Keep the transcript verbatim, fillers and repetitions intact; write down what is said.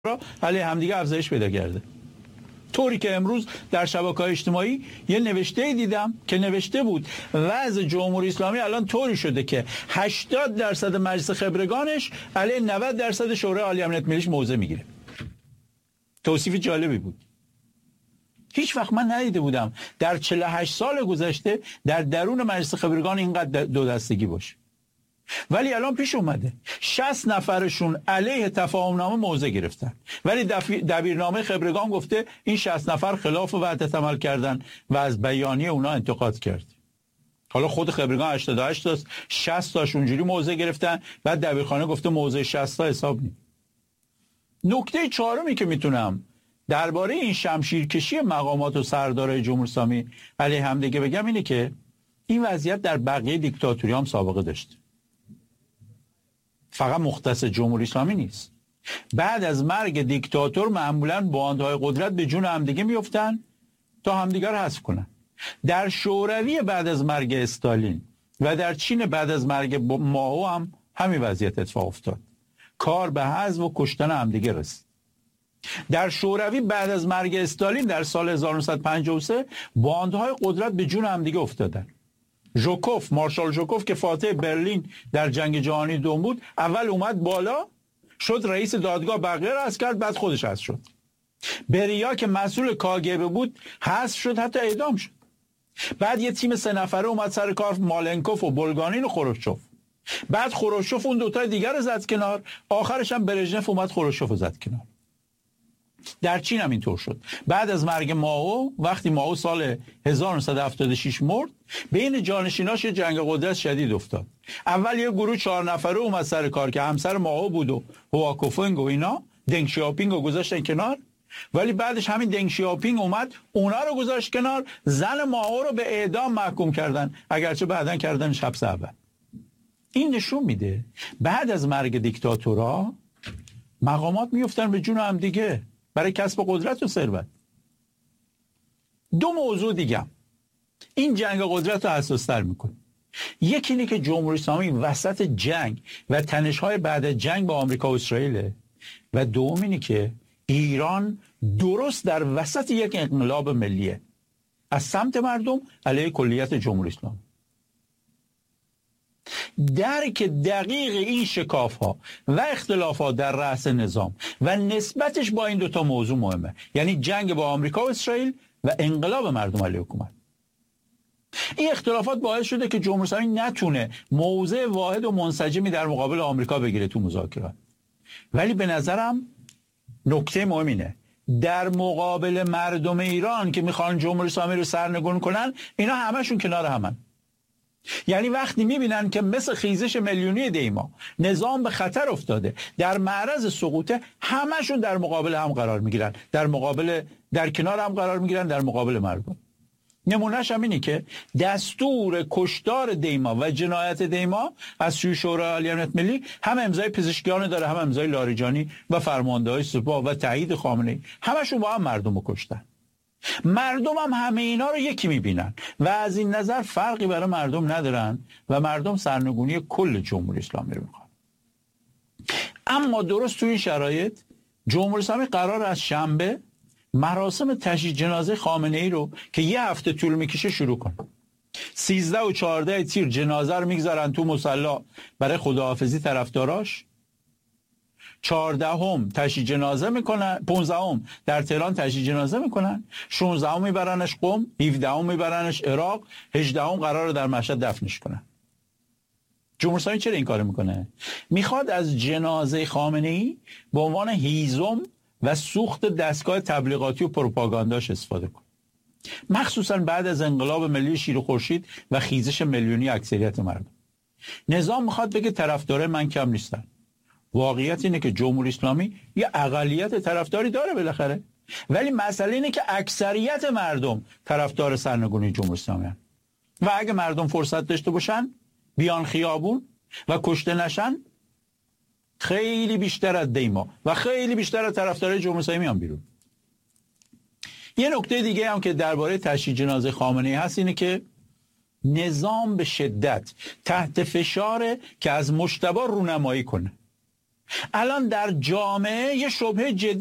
علیه همدیگه افزایش پیدا کرده. طوری که امروز در شبکه‌های اجتماعی یه نوشته دیدم که نوشته بود وضع جمهوری اسلامی الان طوری شده که هشتاد درصد مجلس خبرگانش علیه نود درصد شورای عالی امنیت ملیش موضع میگیره. توصیف جالبی بود. هیچ وقت من ندیده بودم در چهل و هشت سال گذشته در درون مجلس خبرگان اینقدر دو دستگی باشه. ولی الان پیش اومده شصت نفرشون علیه تفاهم نامه موضع گرفتن، ولی دبیرنامه خبرگان گفته این شصت نفر خلاف وحدت عمل کردن و از بیانیه اونا انتقاد کرد. حالا خود خبرگان هشتاد و هشت تاست، شصت تاش اونجوری موضع گرفتن، بعد دبیرخانه گفته موضع شصت تا حساب نی. نکته چهارمی که میتونم درباره این شمشیرکشی مقامات و سردارای جمهوری اسلامی علیه همدیگه بگم اینه که این وضعیت در بقیه دیکتاتوری هم سابقه داشته. فقط مختص جمهوری اسلامی نیست. بعد از مرگ دیکتاتور معمولاً باندهای قدرت به جون همدیگه میافتن تا همدیگه رو حذف کنن. در شوروی بعد از مرگ استالین و در چین بعد از مرگ مائو هم همین وضعیت اتفاق افتاد. کار به حذف و کشتن همدیگه رسید. در شوروی بعد از مرگ استالین در سال هزار و نهصد و پنجاه و سه باندهای قدرت به جون همدیگه افتادن. ژوکوف، مارشال ژوکوف که فاتح برلین در جنگ جهانی دوم بود، اول اومد بالا شد رئیس دادگاه، بقیه رو حذف کرد، بعد خودش حذف شد. بریا که مسئول کاگبه بود حذف شد، حتی اعدام شد. بعد یه تیم سه نفره اومد سر کار، مالنکوف و بولگانین و خروشچوف. بعد خروشچوف اون دوتا دیگر رو زد کنار، آخرش هم برژنف اومد خروشچوف رو زد کنار. در چین هم اینطور شد. بعد از مرگ مائو، وقتی مائو سال هزار و نهصد و هفتاد و شش مرد، بین جانشیناش جنگ قدرت شدید افتاد. اول یه گروه چهار نفره اومد سر کار که همسر مائو بود و هواکوفنگ و اینا، دنگ شیاپینگ رو گذاشتن کنار، ولی بعدش همین دنگ شیاپینگ اومد اونا رو گذاشت کنار، زن مائو رو به اعدام محکوم کردن، اگرچه بعدن کردن حبس ابد. این نشون میده بعد از مرگ دیکتاتورها مقامات میافتن به جون هم دیگه برای کسب قدرت و ثروت. دو موضوع دیگه این جنگ قدرت رو حساس‌تر میکنه. یکی اینه که جمهوری اسلامی وسط جنگ و تنش‌های بعد از جنگ با آمریکا و اسرائیل، و دوم اینه که ایران درست در وسط یک انقلاب ملیه از سمت مردم علیه کلیت جمهوری اسلامی. درک دقیق این شکاف‌ها و اختلافات در رأس نظام و نسبتش با این دوتا موضوع مهمه، یعنی جنگ با آمریکا و اسرائیل و انقلاب مردم علیه حکومت. این اختلافات باعث شده که جمهوری اسلامی نتونه موضع واحد و منسجمی در مقابل آمریکا بگیره تو مذاکرات. ولی به نظرم نکته مهم اینه در مقابل مردم ایران که میخوان جمهوری اسلامی رو سرنگون کنن، اینا همشون کنار همن. یعنی وقتی میبینن که مثل خیزش میلیونی دیما نظام به خطر افتاده، در معرض سقوطه، همشون در مقابل هم قرار میگیرن، در مقابل در کنار هم قرار میگیرن، در مقابل مردم. نمونهش هم اینه که دستور کشتار دیما و جنایت دیما از سوی شورای عالی امنیت ملی هم امضای پزشکیان داره، هم امضای لاریجانی و فرمانده‌های سپاه و تایید خامنه‌ای، همشون با هم مردم رو کشتن. مردم هم همه اینا رو یکی میبینن و از این نظر فرقی برای مردم ندارن و مردم سرنگونی کل جمهوری اسلامی رو میخوان. اما درست تو این شرایط جمهوری اسلامی قرار از شنبه مراسم تشییع جنازه خامنه‌ای رو که یه هفته طول میکشه شروع کنه. سیزده و چهارده تیر جنازه رو میگذارن تو مصلی برای خداحافظی طرفداراش. چهاردهم تشییع جنازه میکنن، پانزدهم در تهران تشییع جنازه میکنن، شانزدهم میبرنش قم، هفدهم میبرنش عراق، هجدهم قراره در مشهد دفنش کنن. جمهوری اسلامی چرا این کارو میکنه؟ میخواد از جنازه خامنه‌ای به عنوان هیزم و سوخت دستگاه تبلیغاتی و پروپاگانداش استفاده کنه، مخصوصا بعد از انقلاب ملی شیر و خورشید و خیزش میلیونی اکثریت مردم. نظام میخواد بگه طرفدار من کم نیستن. واقعیت اینه که جمهوری اسلامی یه اقلیت طرفداری داره بالاخره، ولی مسئله اینه که اکثریت مردم طرفدار سرنگونی جمهوری اسلامی هستند و اگه مردم فرصت داشته باشن بیان خیابون و کشته نشن، خیلی بیشتر از دیما و خیلی بیشتر از طرفدارای جمهوری اسلامی میان بیرون. یه نکته دیگه هم که درباره تشییع جنازه خامنه‌ای هست اینه که نظام به شدت تحت فشاره که از مجتبی رونمایی کنه. الان در جامعه یه شبهه جدی